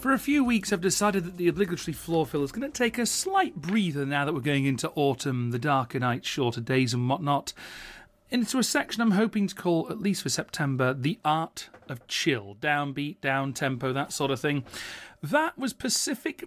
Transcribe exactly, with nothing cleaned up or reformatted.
For a few weeks, I've decided that the obligatory floor fill is going to take a slight breather now that we're going into autumn, the darker nights, shorter days and whatnot, into a section I'm hoping to call, at least for September, The Art of Chill. Downbeat, down tempo, that sort of thing. That was Pacific